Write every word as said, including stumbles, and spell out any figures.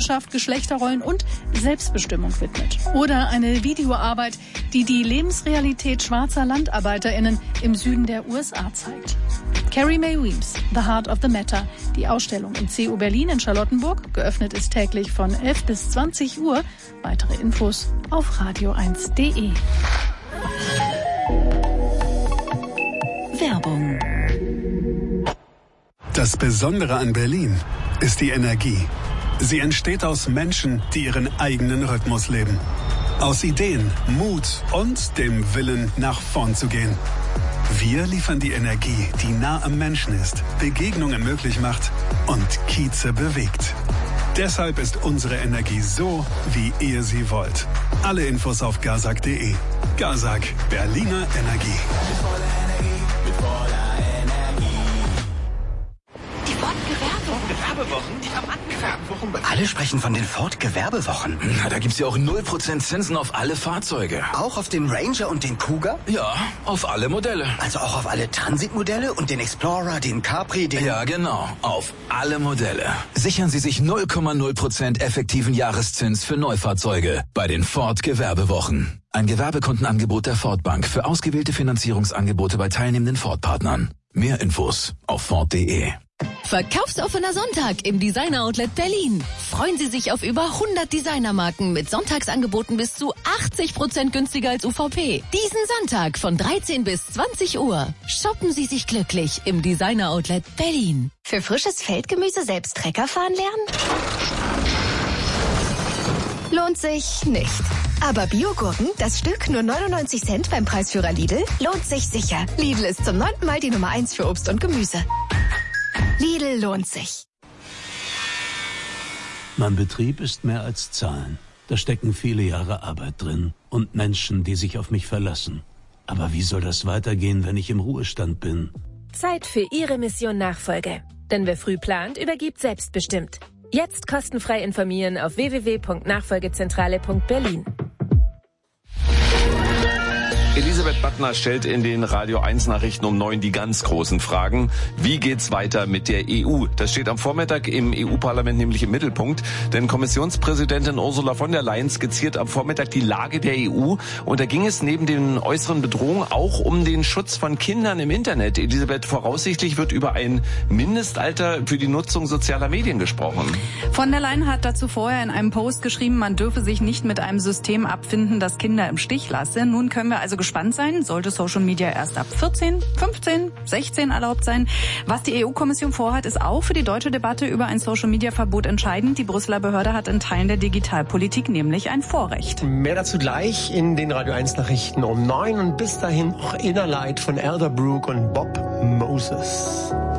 Wirtschaft, Geschlechterrollen und Selbstbestimmung widmet. Oder eine Videoarbeit, die die Lebensrealität schwarzer LandarbeiterInnen im Süden der U S A zeigt. Carrie Mae Weems, The Heart of the Matter. Die Ausstellung im C U Berlin in Charlottenburg. Geöffnet ist täglich von elf bis zwanzig Uhr. Weitere Infos auf radio eins punkt de. Werbung. Das Besondere an Berlin ist die Energie. Sie entsteht aus Menschen, die ihren eigenen Rhythmus leben. Aus Ideen, Mut und dem Willen, nach vorn zu gehen. Wir liefern die Energie, die nah am Menschen ist, Begegnungen möglich macht und Kieze bewegt. Deshalb ist unsere Energie so, wie ihr sie wollt. Alle Infos auf gazak punkt de. Gazak, Berliner Energie. Gewerbewochen, die Rabattgewerbewochen. Alle sprechen von den Ford-Gewerbewochen. Na, da gibt's ja auch null Prozent Zinsen auf alle Fahrzeuge. Auch auf den Ranger und den Kuga? Ja, auf alle Modelle. Also auch auf alle Transitmodelle und den Explorer, den Capri, den... Ja, genau. Auf alle Modelle. Sichern Sie sich null Komma null Prozent effektiven Jahreszins für Neufahrzeuge bei den Ford-Gewerbewochen. Ein Gewerbekundenangebot der Ford Bank für ausgewählte Finanzierungsangebote bei teilnehmenden Ford-Partnern. Mehr Infos auf ford punkt de. Verkaufsoffener Sonntag im Designer Outlet Berlin. Freuen Sie sich auf über hundert Designermarken mit Sonntagsangeboten bis zu achtzig Prozent günstiger als U V P. Diesen Sonntag von dreizehn bis zwanzig Uhr. Shoppen Sie sich glücklich im Designer Outlet Berlin. Für frisches Feldgemüse selbst Trecker fahren lernen? Lohnt sich nicht. Aber Biogurken, das Stück nur neunundneunzig Cent beim Preisführer Lidl, lohnt sich sicher. Lidl ist zum neunten Mal die Nummer eins für Obst und Gemüse. Lidl lohnt sich. Mein Betrieb ist mehr als Zahlen. Da stecken viele Jahre Arbeit drin und Menschen, die sich auf mich verlassen. Aber wie soll das weitergehen, wenn ich im Ruhestand bin? Zeit für Ihre Mission Nachfolge. Denn wer früh plant, übergibt selbstbestimmt. Jetzt kostenfrei informieren auf w w w punkt nachfolgezentrale punkt berlin. Elisabeth Battner stellt in den Radio eins Nachrichten um neun die ganz großen Fragen. Wie geht's weiter mit der E U? Das steht am Vormittag im E U-Parlament nämlich im Mittelpunkt. Denn Kommissionspräsidentin Ursula von der Leyen skizziert am Vormittag die Lage der E U. Und da ging es neben den äußeren Bedrohungen auch um den Schutz von Kindern im Internet. Elisabeth, voraussichtlich wird über ein Mindestalter für die Nutzung sozialer Medien gesprochen. Von der Leyen hat dazu vorher in einem Post geschrieben, man dürfe sich nicht mit einem System abfinden, das Kinder im Stich lasse. Nun können wir also gespannt sein, sollte Social Media erst ab vierzehn, fünfzehn, sechzehn erlaubt sein. Was die E U-Kommission vorhat, ist auch für die deutsche Debatte über ein Social-Media-Verbot entscheidend. Die Brüsseler Behörde hat in Teilen der Digitalpolitik nämlich ein Vorrecht. Mehr dazu gleich in den Radio eins Nachrichten um neun und bis dahin noch Inner Light von Elderbrook und Bob Moses.